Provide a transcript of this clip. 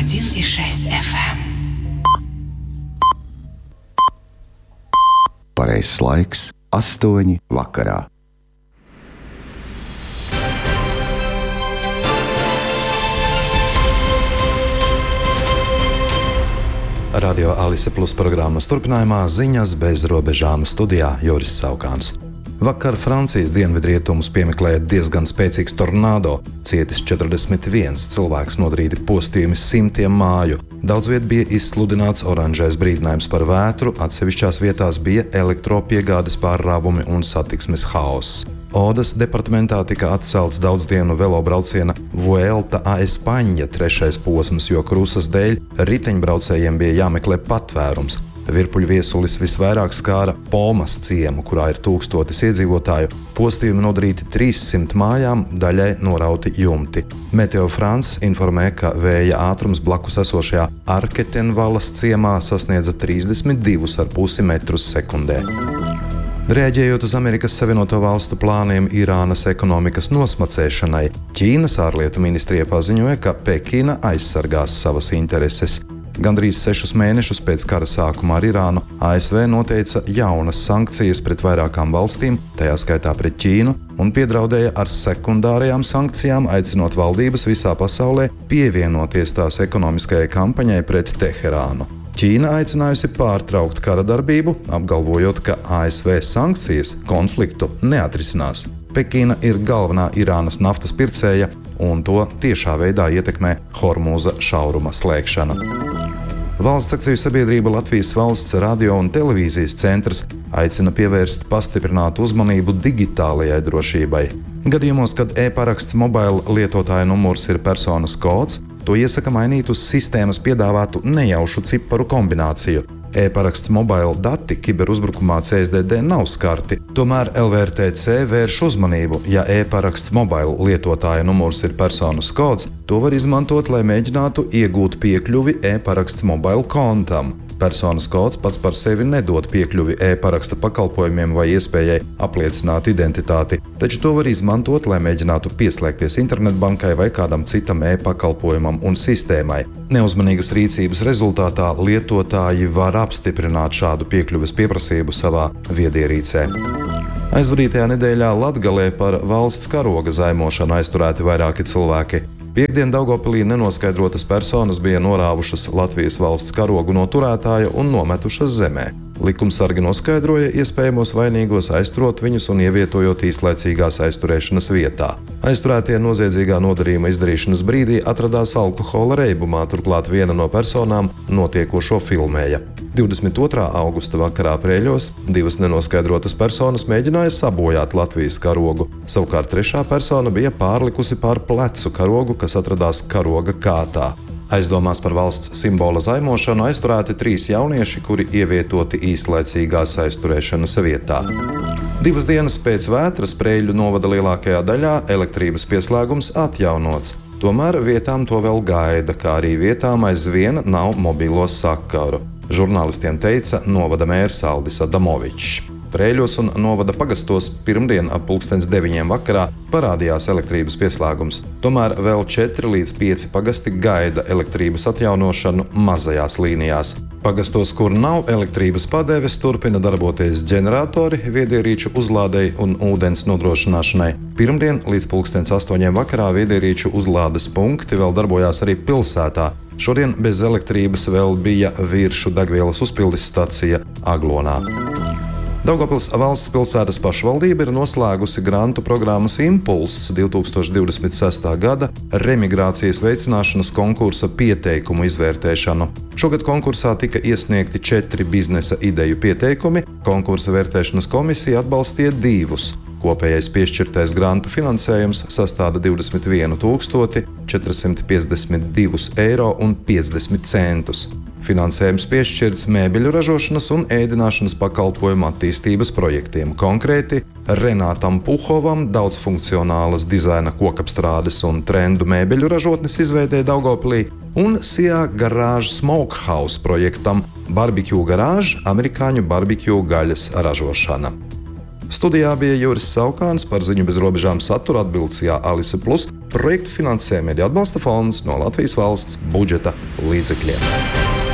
101,6 FM. Pareizs laiks - 8 vakarā. Radio Alise Plus programmas turpinājumā ziņas bez robežām studijā Juris Saukāns. Vakar Francijas dienvidrietumus piemeklēja diezgan spēcīgs tornado. Cietis 41 cilvēks, nodarīti postījumi simtiem māju. Daudz viet bija izsludināts oranžais brīdinājums par vētru, atsevišķās vietās bija elektropiegādes pārrāvumi un satiksmes haoss. Odas departamentā tika atcelts daudzdienu velobrauciena Vuelta a España 3. posms, jo krusas dēļ riteņbraucējiem bija jāmeklē patvērums. Virpuļu viesulis visvairāk skāra Pomas ciemu, kurā ir 1000 iedzīvotāju. Postījumi nodarīti 300 mājām, daļai norauti jumti. Meteo France informē, ka vēja ātrums blakus esošajā Arketenvalas ciemā sasniedza 32,5 metrus sekundē. Reaģējot uz Amerikas Savienoto Valstu plāniem Irānas ekonomikas nosmacēšanai, Ķīnas ārlietu ministrija paziņoja, ka Pekina aizsargās savas intereses. Gandrīz 6 mēnešus pēc kara sākuma ar Irānu ASV noteica jaunas sankcijas pret vairākām valstīm, tajā skaitā pret Ķīnu, un piedraudēja ar sekundārajām sankcijām, aicinot valdības visā pasaulē pievienoties tās ekonomiskajai kampaņai pret Teherānu. Ķīna aicinājusi pārtraukt kara darbību, apgalvojot, ka ASV sankcijas konfliktu neatrisinās. Pekina ir galvenā Irānas naftas pircēja, un to tiešā veidā ietekmē Hormūza šauruma slēgšana. Valsts akciju sabiedrība Latvijas Valsts radio un televīzijas centrs aicina pievērst pastiprinātu uzmanību digitālajai drošībai. Gadījumos, kad e-paraksts mobila lietotāja numurs ir personas kods, to iesaka mainīt uz sistēmas piedāvātu nejaušu ciparu kombināciju. E-paraksts mobila dati kiberuzbrukumā CSDD nav skarti, tomēr LVRTC vērš uzmanību, ja e-paraksts mobila lietotāja numurs ir personas kods, to var izmantot, lai mēģinātu iegūt piekļuvi e-paraksts mobila kontam. Personas kods pats par sevi nedod piekļuvi e-paraksta pakalpojumiem vai iespējai apliecināt identitāti, taču to var izmantot, lai mēģinātu pieslēgties internetbankai vai kādam citam e-pakalpojumam un sistēmai. Neuzmanīgas rīcības rezultātā lietotāji var apstiprināt šādu piekļuves pieprasību savā viedierīcē. Aizvadītajā nedēļā Latgalē par valsts karoga zaimošanu aizturēti vairāki cilvēki. Piektdien Daugavpilī nenoskaidrotas personas bija norāvušas Latvijas valsts karogu no turētāja un nometušas zemē. Likumsargi noskaidroja iespējamos vainīgos, aizturot viņus un ievietojot īslaicīgās aizturēšanas vietā. Aizturētie noziedzīgā nodarījuma izdarīšanas brīdī atradās alkohola reibumā, turklāt viena no personām notiekošo filmēja. 22. augusta vakarā Prēļos 2 nenoskaidrotas personas mēģināja sabojāt Latvijas karogu. Savukārt 3. persona bija pārlikusi pār plecu karogu, kas atradās karoga kātā. Aizdomās par valsts simbola zaimošanu aizturēti 3 jaunieši, kuri ievietoti īslaicīgās aizturēšanas vietā. 2 dienas pēc vētras Prēļu novada lielākajā daļā elektrības pieslēgums atjaunots. Tomēr vietām to vēl gaida, kā arī vietām aizvien nav mobilo sakaru. Žurnālistiem teica novada mērs Aldis Adamovičs. Prēļos un novada pagastos pirmdien ap 9:00 vakarā parādījās elektrības pieslēgums. Tomēr vēl 4 līdz 5 pagasti gaida elektrības atjaunošanu mazajās līnijās. Pagastos, kur nav elektrības padeves, turpina darboties ģeneratori viedierīču uzlādei un ūdens nodrošināšanai. Pirmdien līdz 8:00 vakarā viedierīču uzlādes punkti vēl darbojās arī pilsētā. Šodien bez elektrības vēl bija Viršu degvielas uzpildes stacija Aglonā. Daugavpils valsts pilsētas pašvaldība ir noslēgusi grantu programmas Impulss 2026. gada remigrācijas veicināšanas konkursa pieteikumu izvērtēšanu. Šogad konkursā tika iesniegti 4 biznesa ideju pieteikumi, konkursa vērtēšanas komisija atbalstīja 2. Kopējais piešķirtais grantu finansējums sastāda 21,452,50 €. Finansējums piešķirts mēbeļu ražošanas un ēdināšanas pakalpojumu attīstības projektiem, konkrēti Renātam Puhovam daudzfunkcionālas dizaina kokapstrādes un trendu mēbeļu ražotnes izveidē Daugavpilī un Sijā Garage Smokehouse projektam Barbecue Garage amerikāņu barbecue gaļas ražošana. Studijā bija Juris Saukāns, par ziņu bez robežām satura atbildes Alise Plus. Projektu finansē Media atbalsta fonds no Latvijas valsts budžeta līdzekļiem.